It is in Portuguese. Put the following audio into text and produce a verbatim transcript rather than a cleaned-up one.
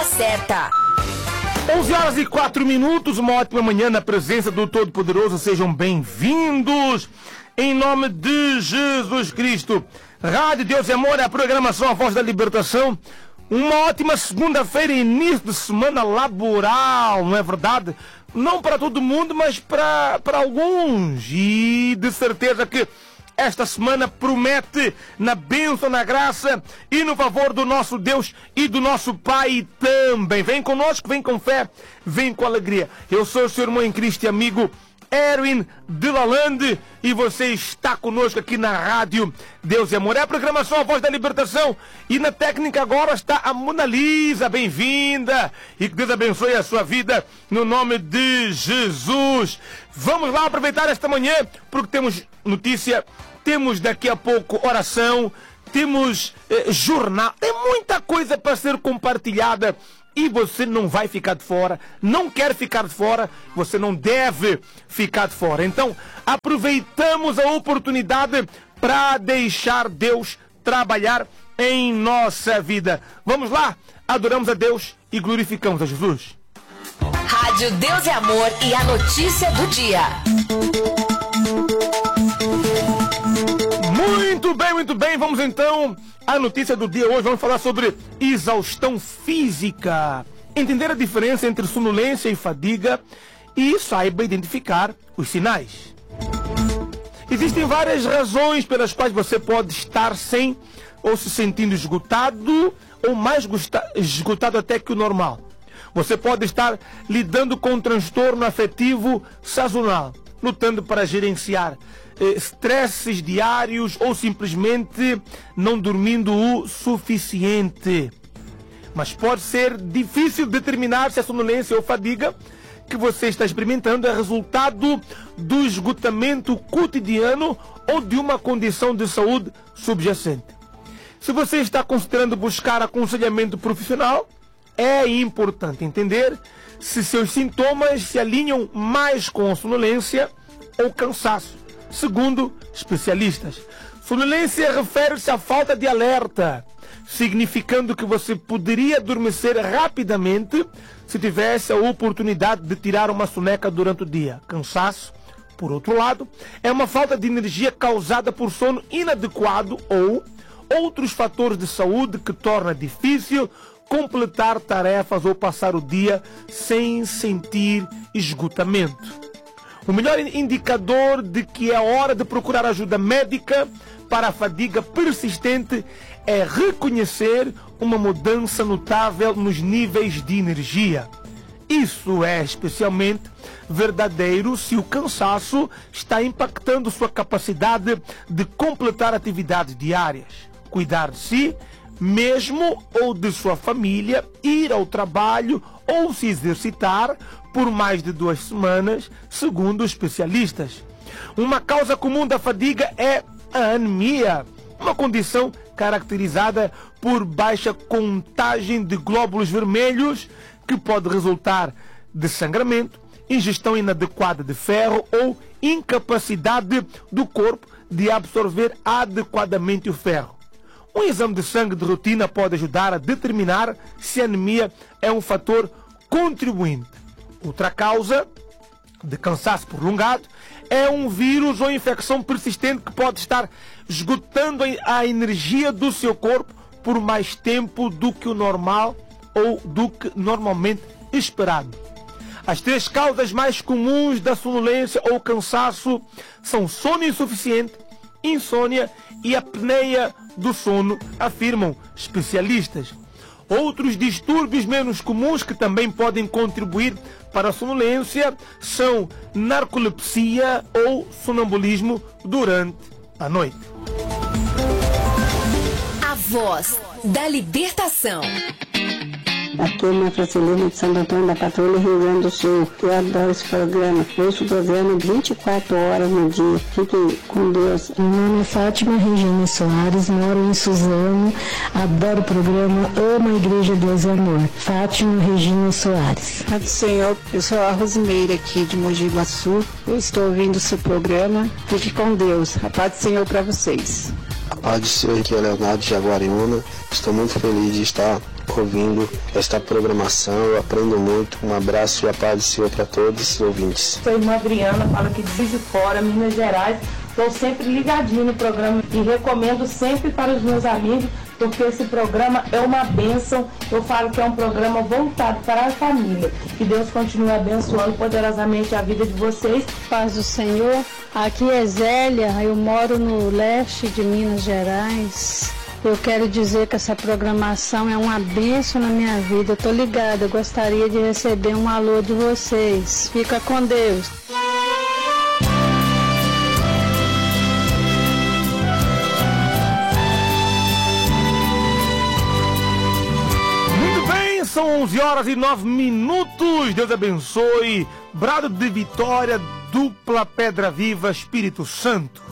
certa. onze horas e quatro minutos, uma ótima manhã na presença do Todo-Poderoso. Sejam bem-vindos em nome de Jesus Cristo. Rádio Deus e Amor é a programação A Voz da Libertação. Uma ótima segunda-feira, início de semana laboral, não é verdade? Não para todo mundo, mas para, para alguns. E de certeza que esta semana promete na bênção, na graça e no favor do nosso Deus e do nosso Pai também. Vem conosco, vem com fé, vem com alegria. Eu sou o seu irmão em Cristo e amigo Erwin de Lalande e você está conosco aqui na Rádio Deus e Amor. É a programação A Voz da Libertação e na técnica agora está a Mona Lisa. Bem-vinda e que Deus abençoe a sua vida no nome de Jesus. Vamos lá aproveitar esta manhã porque temos notícia, temos daqui a pouco oração, temos eh, jornal, tem muita coisa para ser compartilhada. E você não vai ficar de fora, não quer ficar de fora, você não deve ficar de fora. Então, aproveitamos a oportunidade para deixar Deus trabalhar em nossa vida. Vamos lá, adoramos a Deus e glorificamos a Jesus. Rádio Deus e Amor e a notícia do dia. Muito bem, muito bem, vamos então à notícia do dia. Hoje vamos falar sobre exaustão física. Entender a diferença entre sonolência e fadiga e saiba identificar os sinais. Existem várias razões pelas quais você pode estar sem ou se sentindo esgotado ou mais esgotado até que o normal. Você pode estar lidando com um transtorno afetivo sazonal, lutando para gerenciar estresses diários ou simplesmente não dormindo o suficiente. Mas pode ser difícil determinar se a sonolência ou fadiga que você está experimentando é resultado do esgotamento cotidiano ou de uma condição de saúde subjacente. Se você está considerando buscar aconselhamento profissional, é importante entender se seus sintomas se alinham mais com a sonolência ou cansaço. Segundo especialistas, sonolência refere-se à falta de alerta, significando que você poderia adormecer rapidamente se tivesse a oportunidade de tirar uma soneca durante o dia. Cansaço, por outro lado, é uma falta de energia causada por sono inadequado ou outros fatores de saúde que torna difícil completar tarefas ou passar o dia sem sentir esgotamento. O melhor indicador de que é hora de procurar ajuda médica para a fadiga persistente é reconhecer uma mudança notável nos níveis de energia. Isso é especialmente verdadeiro se o cansaço está impactando sua capacidade de completar atividades diárias, cuidar de si mesmo ou de sua família, ir ao trabalho ou se exercitar por mais de duas semanas, segundo especialistas. Uma causa comum da fadiga é a anemia, uma condição caracterizada por baixa contagem de glóbulos vermelhos que pode resultar de sangramento, ingestão inadequada de ferro ou incapacidade do corpo de absorver adequadamente o ferro. Um exame de sangue de rotina pode ajudar a determinar se a anemia é um fator contribuinte. Outra causa de cansaço prolongado é um vírus ou infecção persistente que pode estar esgotando a energia do seu corpo por mais tempo do que o normal ou do que normalmente esperado. As três causas mais comuns da sonolência ou cansaço são sono insuficiente, insônia e apneia do sono, afirmam especialistas. Outros distúrbios menos comuns que também podem contribuir para a sonolência são narcolepsia ou sonambulismo durante a noite. A Voz da Libertação. Aqui é uma Francelina de Santo Antônio da Patrulha, Rio Grande do Sul. Eu adoro esse programa. Ouço o programa vinte e quatro horas no dia. Fiquem com Deus. Meu nome é Fátima Regina Soares, moro em Suzano. Adoro o programa, amo a Igreja Deus e Amor. Fátima Regina Soares. Pai do Senhor, eu sou a Rosimeira aqui de Mogi Guaçu. Eu estou ouvindo o seu programa. Fique com Deus. A paz do Senhor para vocês. Paz do Senhor, aqui é Leonardo de Jaguariúna. Estou muito feliz de estar ouvindo esta programação. Eu aprendo muito. Um abraço e a paz do Senhor para todos os ouvintes. Sou irmã Adriana, falo aqui de Juiz de Fora, Minas Gerais. Estou sempre ligadinho no programa e recomendo sempre para os meus amigos, porque esse programa é uma bênção. Eu falo que é um programa voltado para a família. Que Deus continue abençoando poderosamente a vida de vocês. Paz do Senhor. Aqui é Zélia, eu moro no leste de Minas Gerais. Eu quero dizer que essa programação é uma bênção na minha vida. Eu estou ligada, eu gostaria de receber um alô de vocês. Fica com Deus. São onze horas e nove minutos. Deus abençoe. Brado de vitória, dupla Pedra Viva, Espírito Santo.